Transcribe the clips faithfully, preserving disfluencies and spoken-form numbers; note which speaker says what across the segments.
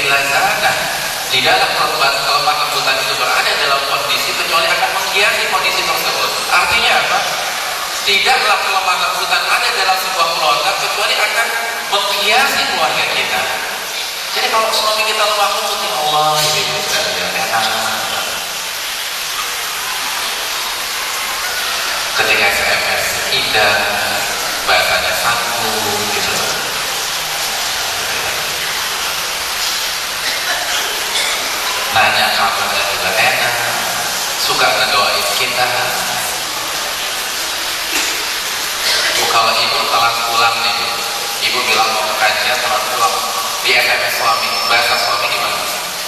Speaker 1: illa zana. Tidaklah kelemah lembutan itu berada dalam kondisi kecuali akan menghiasi kondisi tersebut. Artinya apa? Tidaklah kelemah lembutan ada dalam sebuah keluarga kecuali akan menghiasi keluarga kita. Jadi kalau suami kita lemah lembut, ya Allah, ini bukan ya enak. Ketika S M S indah, bahasanya santun gitu. Nanya kabarnya juga enak, suka ngedoain kita. Bu, kalau ibu telat pulang nih, ibu bilang mau ke kajian telat pulang, di S M S suami, bahasa suami gimana?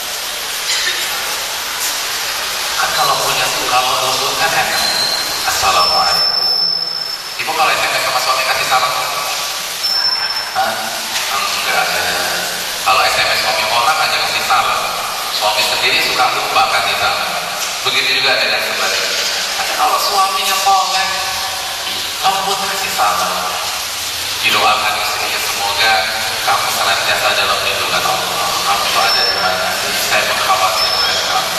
Speaker 1: Kan kalau punya kalau lembut kan enak. Assalamualaikum. Ibu kalau S M S sama suami kasih salam? Hah? Enggak ada. Kalau S M S suami orang aja kasih salam. Suami sendiri suka lupa kasih salam. Begitu juga dengan sebaliknya. Tapi kalau suaminya tolong, lembut kasih salam. Didoakan istrinya, semoga kamu senantiasa dalam lindungan Allah. Kamu itu ada di mana? Saya mengkhawatirkan kamu.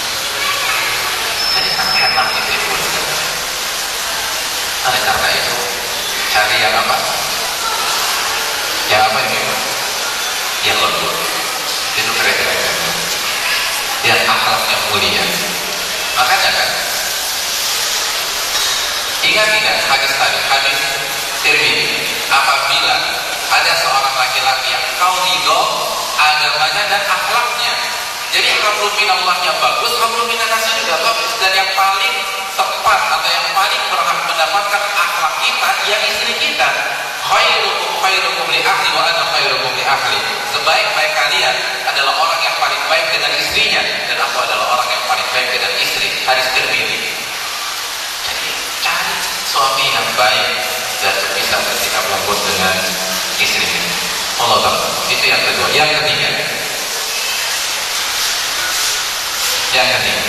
Speaker 1: Jadi kan enak itu ibu. Oleh karena itu, cari yang apa? Yang apa ini? Yang lembut. Itu kriteria. Yang akhlaknya mulia. Makanya kan, ingat-ingat hadis tadi, hadis Tirmidzi. Apabila ada seorang laki-laki yang kau ridho agamanya dan akhlaknya, jadi hablum minallahnya bagus, hablum minannasnya juga bagus, dan yang paling tepat atau yang paling berhak mendapatkan akhlak kita yang istri kita. Khairukum khairukum li ahli wa ana khairukum li ahli. Sebaik-baik kalian adalah orang yang paling baik dengan istrinya, dan aku adalah orang yang paling baik dengan istri. Hadis Tirmidzi. Jadi cari suami yang baik dan bisa bersikap lembut dengan istrinya. Allah Ta'ala. Itu yang kedua. Yang ketiga. Yang ketiga.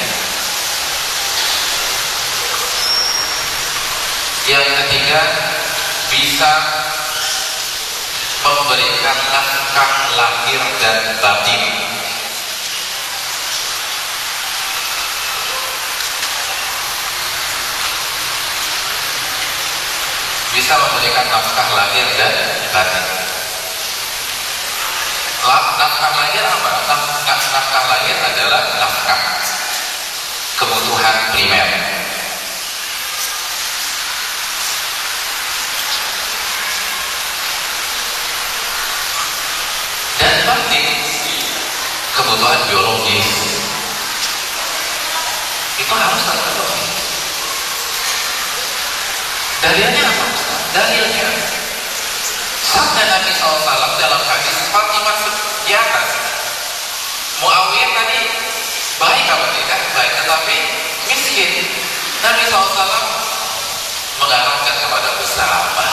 Speaker 1: Yang ketiga, bisa memberikan nafkah lahir dan batin. Bisa memberikan nafkah lahir dan batin. Nafkah lahir apa? Nafkah lahir adalah nafkah kebutuhan primer. Dan batin kebutuhan biologis. Itu harus terpenuhi. Dalilnya apa? Dalilnya sabda Nabi shallallahu alaihi wasallam dalam hadis Fatimah di atas. Muawiyah tadi baik apa tidak? Baik, tetapi miskin. Nabi shallallahu alaihi wasallam mengarahkan kepada Usama.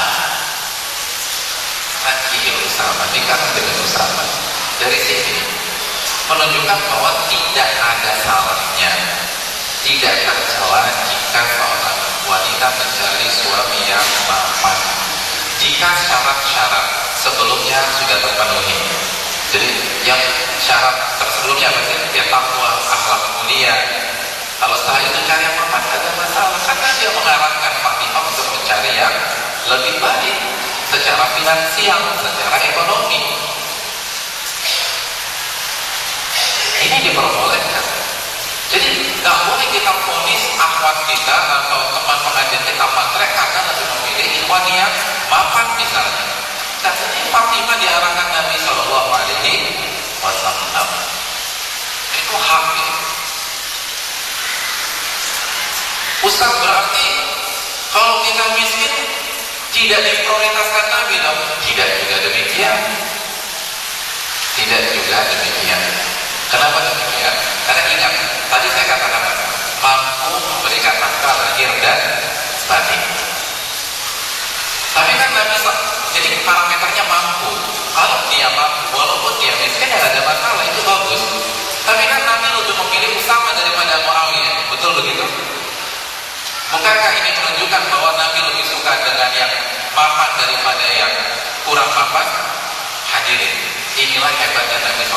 Speaker 1: Akhir Usama, nikah dengan Usama. Dari sini menunjukkan bahwa tidak ada salahnya, tidak tercela jika seorang wanita mencari suami yang mapan jika syarat-syarat sebelumnya sudah terpenuhi. Jadi yang syarat tersebelumnya apa sih? Ya takwa, akhlak mulia. Kalau setelah itu cari yang mapan ada masalah, karena dia mengarahkan Fatimah untuk mencari yang lebih baik secara finansial, secara ekonomi. Ini diperbolehkan. Jadi nggak boleh kita vonis akhwat kita atau teman pengajian kita matre karena lebih memilih ikhwan yang mapan misalnya. Tapi ini Fatimah diarahkan Nabi Shallallahu Alaihi Wasallam. Itu haknya. Ustaz, berarti kalau kita miskin tidak diprioritaskan Nabi dong? Tidak juga demikian. Tidak juga demikian. Kenapa demikian? Karena ingat, tadi saya katakan mampu memberikan nafkah lahir dan batin. Tapi kan Nabi, jadi parameternya mampu. Kalau dia mampu, walaupun dia miskin ya ada masalah, itu bagus. Tapi kan Nabi lebih memilih Usama daripada Muawiyah, betul begitu? Bukankah ini menunjukkan bahwa Nabi lebih suka dengan yang mapan daripada yang kurang mapan? Hadirin, inilah hebatnya Nabi.